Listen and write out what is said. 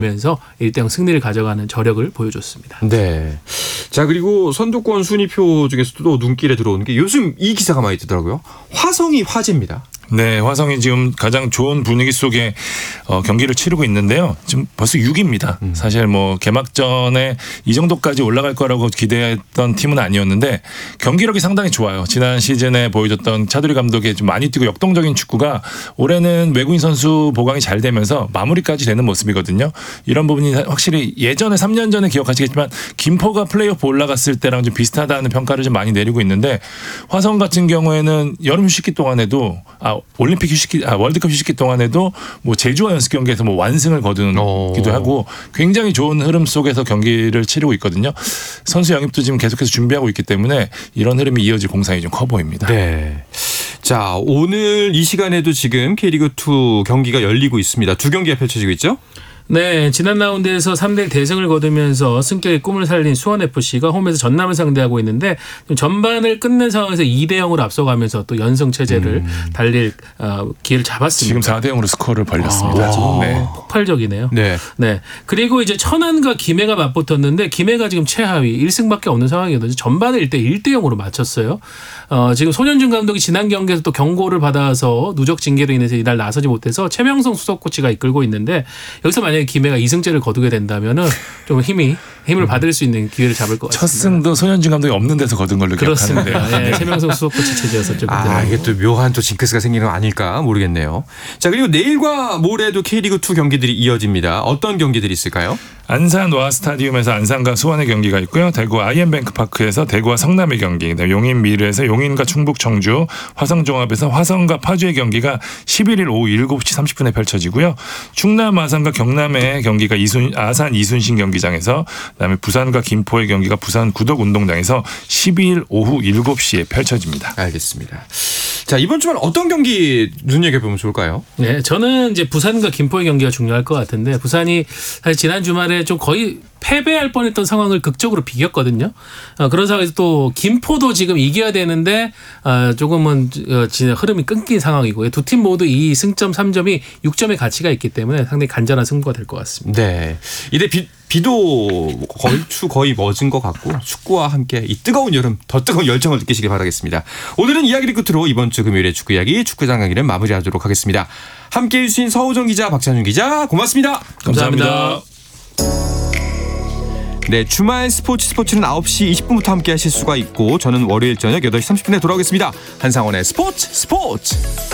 면서 1대0 승리를 가져가는 저력을 보여줬습니다. 네. 자, 그리고 선두권 순위표 중에서도 눈길에 들어오는 게 요즘 이 기사가 많이 뜨더라고요. 화성이 화제입니다. 네, 화성이 지금 가장 좋은 분위기 속에 경기를 치르고 있는데요. 지금 벌써 6위입니다. 사실 뭐 개막전에 이 정도까지 올라갈 거라고 기대했던 팀은 아니었는데 경기력이 상당히 좋아요. 지난 시즌에 보여줬던 차두리 감독의 좀 많이 뛰고 역동적인 축구가 올해는 외국인 선수 보강이 잘 되면서 마무리까지 되는 모습이거든요. 이런 부분이 확실히 예전에 3년 전에 기억하시겠지만 김포가 플레이오프 올라갔을 때랑 좀 비슷하다는 평가를 좀 많이 내리고 있는데 화성 같은 경우에는 여름 휴식기 동안에도 올림픽 휴식기, 월드컵 휴식기 동안에도 뭐 제주와 연습 경기에서 뭐 완승을 거두기도 하고 굉장히 좋은 흐름 속에서 경기를 치르고 있거든요. 선수 영입도 지금 계속해서 준비하고 있기 때문에 이런 흐름이 이어질 공산이 좀 커 보입니다. 네. 자, 오늘 이 시간에도 지금 K리그2 경기가 열리고 있습니다. 두 경기가 펼쳐지고 있죠? 네, 지난 라운드에서 3대1 대승을 거두면서 승격의 꿈을 살린 수원FC가 홈에서 전남을 상대하고 있는데 전반을 끝낸 상황에서 2대0으로 앞서가면서 또 연승 체제를 달릴 기회를 잡았습니다. 지금 4대0으로 스코어를 벌렸습니다. 네. 폭발적이네요. 네. 네. 그리고 이제 천안과 김해가 맞붙었는데 김해가 지금 최하위 1승밖에 없는 상황이거든요. 전반을 1대0으로 맞췄어요. 지금 손현준 감독이 지난 경기에서 또 경고를 받아서 누적 징계로 인해서 이날 나서지 못해서 최명성 수석 코치가 이끌고 있는데 여기서 만약에 김해가 2승째를 거두게 된다면은 좀 힘을 받을 수 있는 기회를 잡을 것 같습니다. 첫 승도 손현준 감독이 없는 데서 거둔 걸로 기억하는데. 그렇습니다. 네, 최명성 수석 코치 체제였었죠. 이게 또 묘한 또 징크스가 생기는 거 아닐까 모르겠네요. 자, 그리고 내일과 모레도 K리그2 경기들이 이어집니다. 어떤 경기들이 있을까요? 안산 와스타디움에서 안산과 수원의 경기가 있고요. 대구 IM뱅크파크에서 대구와 성남의 경기, 용인 미르에서 용인과 충북 청주, 화성종합에서 화성과 파주의 경기가 11일 오후 7시 30분에 펼쳐지고요. 충남 아산과 경남의 경기가 아산 이순신 경기장에서, 그다음에 부산과 김포의 경기가 부산 구덕운동장에서 12일 오후 7시에 펼쳐집니다. 알겠습니다. 자, 이번 주말 어떤 경기 눈여겨보면 좋을까요? 네, 저는 이제 부산과 김포의 경기가 중요할 것 같은데 부산이 사실 지난 주말에 좀 거의 패배할 뻔했던 상황을 극적으로 비겼거든요. 그런 상황에서 또 김포도 지금 이겨야 되는데 조금은 흐름이 끊긴 상황이고 두 팀 모두 이 승점 3점이 6점의 가치가 있기 때문에 상당히 간절한 승부가 될 것 같습니다. 네, 이제 비도 거의 멎은 것 같고 축구와 함께 이 뜨거운 여름 더 뜨거운 열정을 느끼시길 바라겠습니다. 오늘은 이야기를 끝으로 이번 주 금요일의 축구 이야기 축구장 강의는 마무리하도록 하겠습니다. 함께해 주신 서우정 기자, 박찬준 기자 고맙습니다. 감사합니다. 네, 주말 스포츠는 9시 20분부터 함께 하실 수가 있고 저는 월요일 저녁 8시 30분에 돌아오겠습니다. 한상원의 스포츠